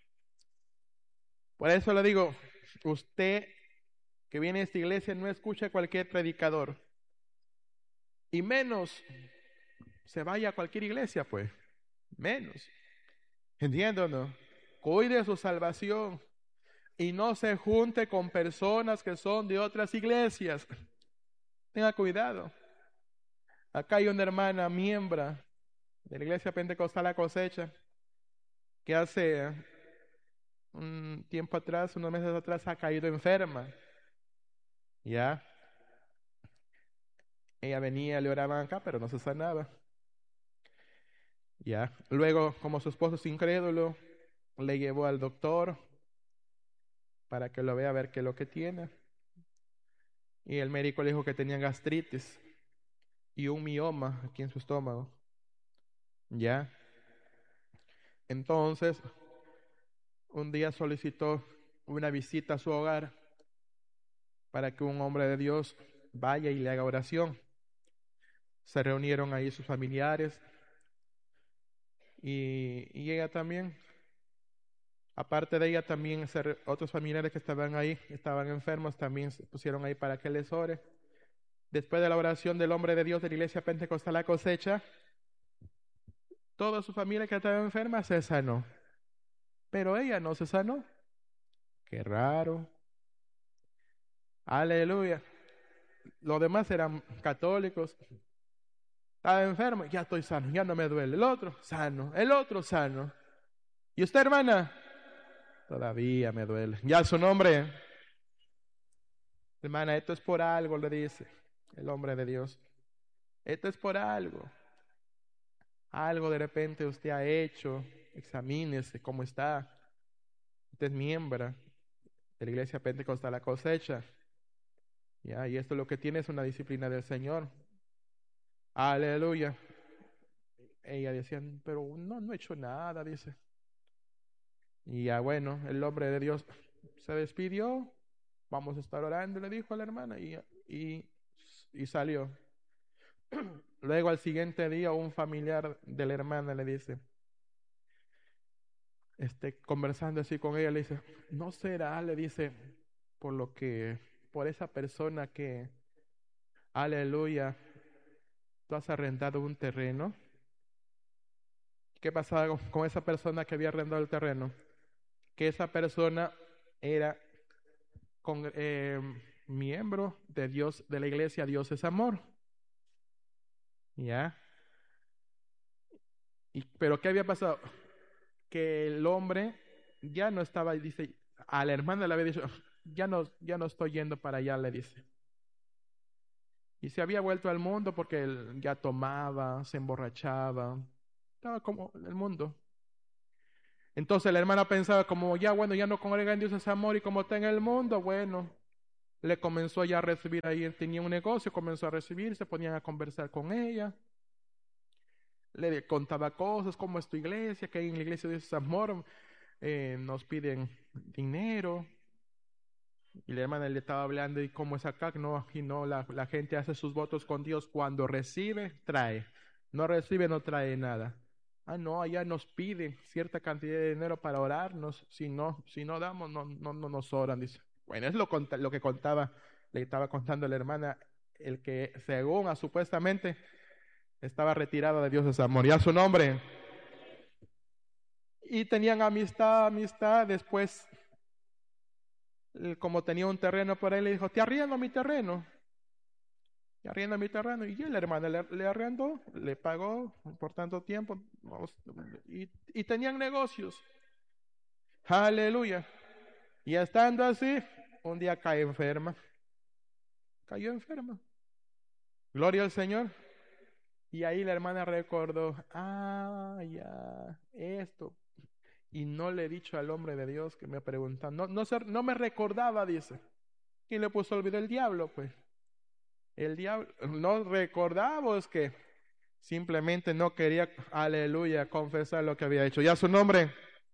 Por eso le digo, usted que viene a esta iglesia no escucha a cualquier predicador, y menos se vaya a cualquier iglesia, pues, menos. ¿Entiende o no? Cuide su salvación y no se junte con personas que son de otras iglesias. Tenga cuidado. Acá hay una hermana miembro de la iglesia Pentecostal La Cosecha que hace un tiempo atrás, unos meses atrás, ha caído enferma. Ya. Ella venía, le oraban acá, pero no se sanaba. Ya. Luego, como su esposo es incrédulo, le llevó al doctor para que lo vea a ver qué es lo que tiene. Y el médico le dijo que tenía gastritis y un mioma aquí en su estómago. Ya. Entonces, un día solicitó una visita a su hogar para que un hombre de Dios vaya y le haga oración. Se reunieron ahí sus familiares y, y ella también. Aparte de ella, también otros familiares que estaban ahí, estaban enfermos, también se pusieron ahí para que les ore. Después de la oración del hombre de Dios de la iglesia Pentecostal La Cosecha, toda su familia que estaba enferma se sanó, pero ella no se sanó. Qué raro. Aleluya. Los demás eran católicos. Estaba enfermo, ya estoy sano, ya no me duele. El otro, sano. El otro, sano. ¿Y usted, hermana? Todavía me duele. Ya su nombre. Hermana, esto es por algo, le dice el hombre de Dios. Esto es por algo. Algo de repente usted ha hecho. Examínese cómo está. Usted es miembro de la iglesia Pentecostal La Cosecha. Ya, y esto lo que tiene es una disciplina del Señor. Aleluya. Ella decía, pero no, no he hecho nada, dice. Y ya bueno, el hombre de Dios se despidió. Vamos a estar orando, le dijo a la hermana, y, y, y salió. Luego al siguiente día un familiar de la hermana le dice, este, conversando así con ella, le dice, ¿no será, le dice, por lo que, por esa persona que, aleluya, tú has arrendado un terreno? ¿Qué pasaba con, con esa persona que había arrendado el terreno? Que esa persona era con, eh, miembro de Dios, de la iglesia Dios es Amor. ¿Ya? Y, pero ¿qué había pasado? Que el hombre ya no estaba, dice, a la hermana le había dicho, ya no, ya no estoy yendo para allá, le dice. Y se había vuelto al mundo porque él ya tomaba, se emborrachaba, estaba como en el mundo. Entonces la hermana pensaba como ya, bueno, ya no congrega en Dios ese amor y como está en el mundo, bueno, le comenzó ya a recibir ahí, él tenía un negocio, comenzó a recibir, se ponían a conversar con ella, le contaba cosas, como es tu iglesia, que en la iglesia de Dios es amor, eh, nos piden dinero. Y la hermana le estaba hablando y cómo es acá, no, y no, la, la gente hace sus votos con Dios cuando recibe, trae, no recibe, no trae nada. Ah, no, allá nos piden cierta cantidad de dinero para orarnos, si no, si no damos, no, no, no nos oran, dice. Bueno, es lo, conta- lo que contaba, le estaba contando la hermana, el que según a, supuestamente estaba retirado de Dios de amor, y a su nombre. Y tenían amistad, amistad, después como tenía un terreno por ahí, le dijo, te arriendo mi terreno, te arriendo mi terreno. Y el hermano le, le arrendó, le pagó por tanto tiempo, y, y tenían negocios. Aleluya. Y estando así, un día cae enferma, cayó enferma. Gloria al Señor. Y ahí la hermana recordó, ah, ya, esto. Y no le he dicho al hombre de Dios que me preguntaba, no, no, se, no me recordaba, dice. Y le puso olvido el diablo, pues. El diablo no recordaba, que simplemente no quería, aleluya, confesar lo que había hecho. Ya su nombre.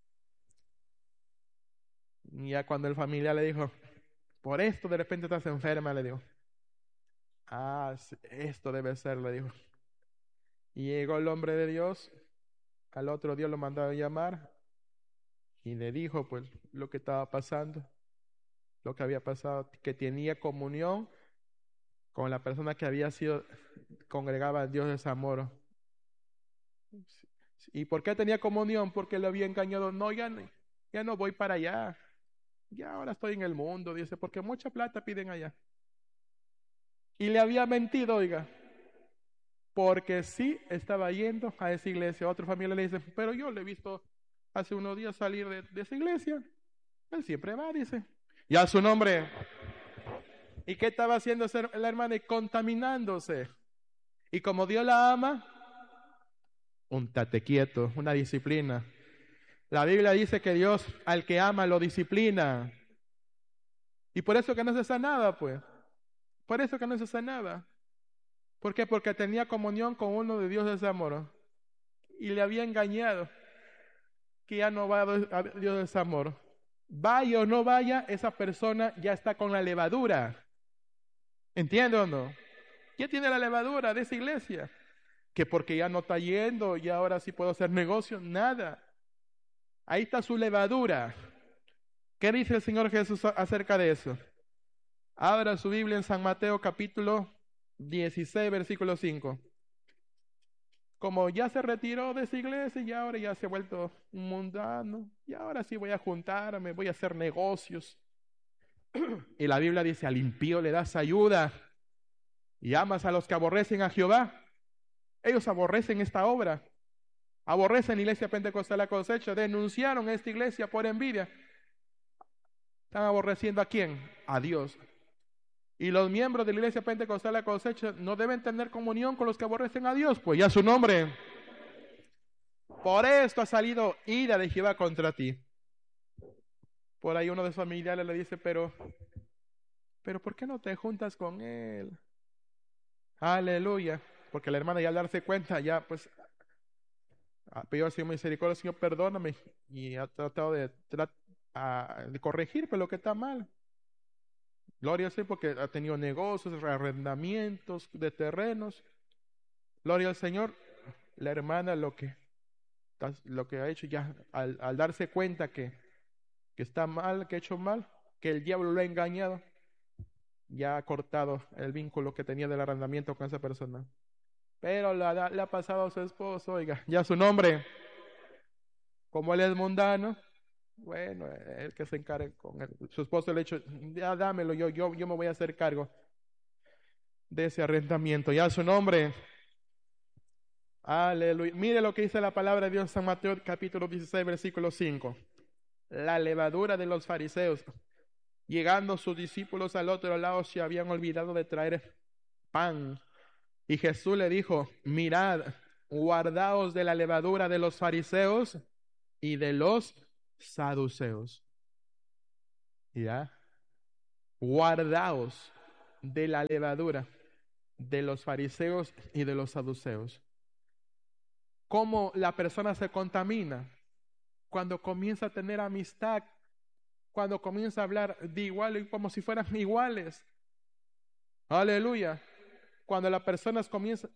Y ya cuando el familiar le dijo, por esto de repente estás enferma, le dijo. Ah, sí, esto debe ser, le dijo. Y llegó el hombre de Dios, al otro día lo mandó a llamar y le dijo pues lo que estaba pasando, lo que había pasado, que tenía comunión con la persona que había sido, congregaba a Dios de Zamora. ¿Y por qué tenía comunión? Porque lo había engañado. No, ya no, ya no voy para allá. Ya ahora estoy en el mundo, dice, porque mucha plata piden allá. Y le había mentido, oiga, porque sí estaba yendo a esa iglesia. Otra familia le dice, pero yo le he visto hace unos días salir de, de esa iglesia. Él siempre va, dice. Y a su nombre. ¿Y qué estaba haciendo la hermana? Y contaminándose. Y como Dios la ama, un tate quieto, una disciplina. La Biblia dice que Dios al que ama lo disciplina. Y por eso que no se sanaba, pues. Por eso que no se sanaba. ¿Por qué? Porque tenía comunión con uno de Dios de ese amor. Y le había engañado que ya no va a Dios de ese amor. Vaya o no vaya, esa persona ya está con la levadura. ¿Entiende o no? ¿Quién tiene la levadura de esa iglesia? Que porque ya no está yendo y ahora sí puedo hacer negocio. Nada. Ahí está su levadura. ¿Qué dice el Señor Jesús acerca de eso? Abra su Biblia en San Mateo capítulo dieciséis, versículo cinco. Como ya se retiró de esa iglesia y ahora ya se ha vuelto un mundano, y ahora sí voy a juntarme, voy a hacer negocios. Y la Biblia dice, al impío le das ayuda y amas a los que aborrecen a Jehová. Ellos aborrecen esta obra, aborrecen la iglesia pentecostal La Cosecha, denunciaron a esta iglesia por envidia. ¿Están aborreciendo a quién? A Dios. Y los miembros de la iglesia pentecostal La Cosecha no deben tener comunión con los que aborrecen a Dios, pues ya su nombre. Por esto ha salido ira de Jehová contra ti. Por ahí uno de sus familiares le dice, pero, pero ¿por qué no te juntas con él? Aleluya. Porque la hermana ya al darse cuenta, ya pues, ha pedido al Señor misericordia, Señor, perdóname. Y ha tratado de, de corregir pues, lo que está mal. Gloria al Señor porque ha tenido negocios, arrendamientos de terrenos. Gloria al Señor. La hermana lo que, lo que ha hecho ya, al, al darse cuenta que, que está mal, que ha hecho mal, que el diablo lo ha engañado, ya ha cortado el vínculo que tenía del arrendamiento con esa persona. Pero le ha pasado a su esposo, oiga, ya su nombre, como él es mundano, bueno, el que se encargue con él. Su esposo le ha dicho, ya dámelo, yo, yo, yo me voy a hacer cargo de ese arrendamiento, ya su nombre. Aleluya. Mire lo que dice la palabra de Dios en San Mateo capítulo dieciséis, versículo cinco. la levadura de los fariseos. Llegando sus discípulos al otro lado, se habían olvidado de traer pan. Y Jesús le dijo, mirad, guardaos de la levadura de los fariseos y de los saduceos. ¿Ya? Guardaos de la levadura de los fariseos y de los saduceos. ¿Cómo la persona se contamina? Cuando comienza a tener amistad, cuando comienza a hablar de igual y como si fueran iguales. Aleluya. Cuando las personas comienzan